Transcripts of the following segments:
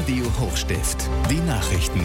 Radio Hochstift. Die Nachrichten.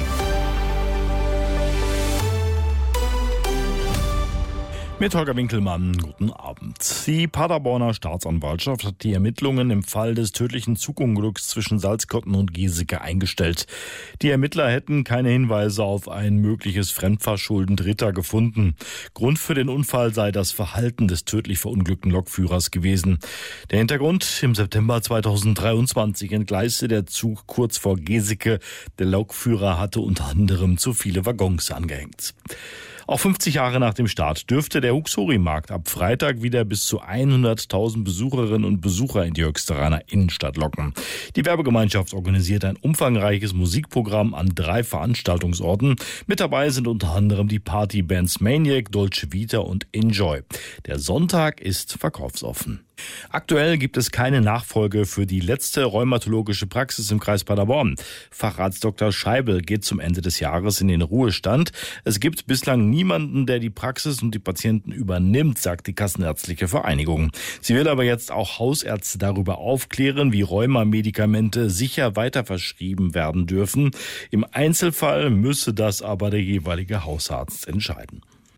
Mit Holger Winkelmann, guten Abend. Die Paderborner Staatsanwaltschaft hat die Ermittlungen im Fall des tödlichen Zugunglücks zwischen Salzkotten und Geseke eingestellt. Die Ermittler hätten keine Hinweise auf ein mögliches Fremdverschulden Dritter gefunden. Grund für den Unfall sei das Verhalten des tödlich verunglückten Lokführers gewesen. Der Hintergrund: im September 2023 entgleiste der Zug kurz vor Geseke. Der Lokführer hatte unter anderem zu viele Waggons angehängt. Auch 50 Jahre nach dem Start dürfte der Huxori-Markt ab Freitag wieder bis zu 100.000 Besucherinnen und Besucher in die Höchsteraner Innenstadt locken. Die Werbegemeinschaft organisiert ein umfangreiches Musikprogramm an 3 Veranstaltungsorten. Mit dabei sind unter anderem die Partybands Maniac, Dolce Vita und Enjoy. Der Sonntag ist verkaufsoffen. Aktuell gibt es keine Nachfolge für die letzte rheumatologische Praxis im Kreis Paderborn. Facharzt Dr. Scheibel geht zum Ende des Jahres in den Ruhestand. Es gibt bislang niemanden, der die Praxis und die Patienten übernimmt, sagt die Kassenärztliche Vereinigung. Sie will aber jetzt auch Hausärzte darüber aufklären, wie Rheuma-Medikamente sicher weiterverschrieben werden dürfen. Im Einzelfall müsse das aber der jeweilige Hausarzt entscheiden.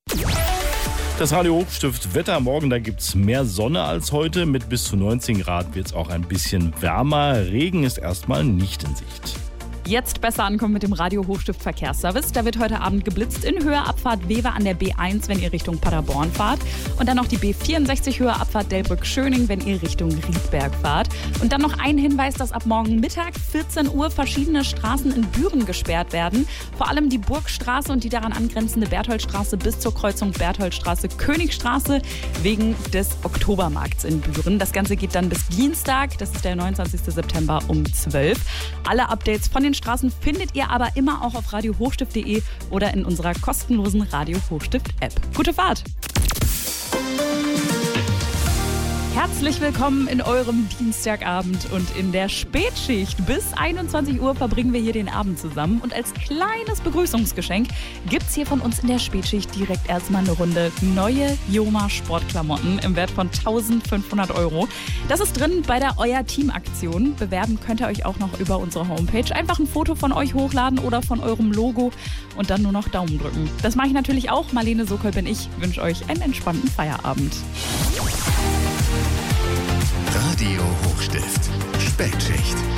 Das Radio Hochstift Wetter morgen, da gibt's mehr Sonne als heute. Mit bis zu 19 Grad wird's auch ein bisschen wärmer. Regen ist erstmal nicht in Sicht. Jetzt besser ankommen mit dem Radio Hochstift Verkehrsservice. Da wird heute Abend geblitzt in Höhe Abfahrt Wever an der B1, wenn ihr Richtung Paderborn fahrt. Und dann noch die B64 Höhe Abfahrt Delbrück-Schöning, wenn ihr Richtung Riedberg fahrt. Und dann noch ein Hinweis, dass ab morgen Mittag 14 Uhr verschiedene Straßen in Büren gesperrt werden. Vor allem die Burgstraße und die daran angrenzende Bertholdstraße bis zur Kreuzung Bertholdstraße, Königstraße wegen des Oktobermarkts in Büren. Das Ganze geht dann bis Dienstag, das ist der 29. September um 12. Alle Updates von den Straßen findet ihr aber immer auch auf radiohochstift.de oder in unserer kostenlosen Radio Hochstift App. Gute Fahrt! Herzlich willkommen in eurem Dienstagabend und in der Spätschicht. Bis 21 Uhr verbringen wir hier den Abend zusammen. Und als kleines Begrüßungsgeschenk gibt's hier von uns in der Spätschicht direkt erstmal eine Runde neue Joma Sportklamotten im Wert von 1.500 €. Das ist drin bei der Euer Team-Aktion. Bewerben könnt ihr euch auch noch über unsere Homepage. Einfach ein Foto von euch hochladen oder von eurem Logo und dann nur noch Daumen drücken. Das mache ich natürlich auch. Marlene Sokol bin ich. Wünsche euch einen entspannten Feierabend. Radio Hochstift. Spätschicht.